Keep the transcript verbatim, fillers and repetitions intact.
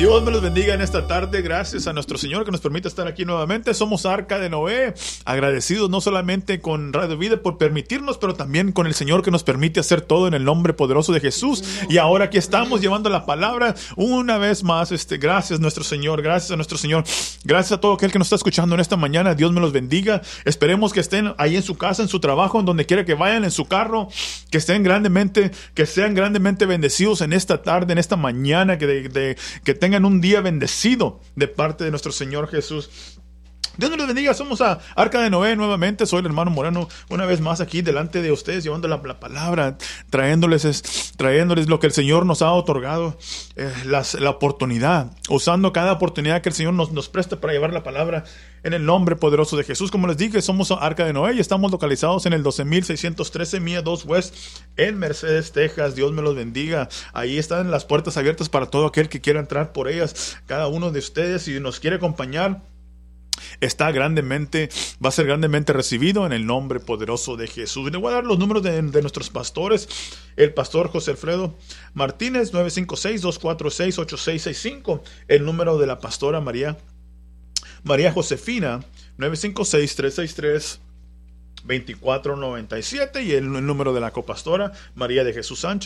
Dios me los bendiga en esta tarde. Gracias a nuestro Señor que nos permite estar aquí nuevamente. Somos Arca de Noé, agradecidos no solamente con Radio Vida por permitirnos, pero también con el Señor que nos permite hacer todo en el nombre poderoso de Jesús. Y ahora aquí estamos llevando la palabra una vez más. Este, gracias nuestro Señor, gracias a nuestro Señor. Gracias a todo aquel que nos está escuchando en esta mañana. Dios me los bendiga. Esperemos que estén ahí en su casa, en su trabajo, en donde quiera que vayan, en su carro, que estén grandemente, que sean grandemente bendecidos en esta tarde, en esta mañana, que, de, de, que tengan un día bendecido de parte de nuestro Señor Jesús. Dios nos los bendiga. Somos a Arca de Noé nuevamente. Soy el hermano Moreno, una vez más aquí delante de ustedes, llevando la, la palabra, trayéndoles, es, trayéndoles lo que el Señor nos ha otorgado, eh, las, la oportunidad, usando cada oportunidad que el Señor nos, nos presta para llevar la palabra en el nombre poderoso de Jesús. Como les dije, somos Arca de Noé y estamos localizados en el doce mil seiscientos trece Mía dos West en Mercedes, Texas. Dios me los bendiga. Ahí están las puertas abiertas para todo aquel que quiera entrar por ellas. Cada uno de ustedes, si nos quiere acompañar, está grandemente, va a ser grandemente recibido en el nombre poderoso de Jesús. Le voy a dar los números de, de nuestros pastores. El pastor José Alfredo Martínez, nueve cinco seis, dos cuatro seis, ocho seis seis cinco. El número de la pastora María María Josefina, nueve cinco seis, tres seis tres, dos cuatro nueve siete. Y el, el número de la copastora María de Jesús Sánchez,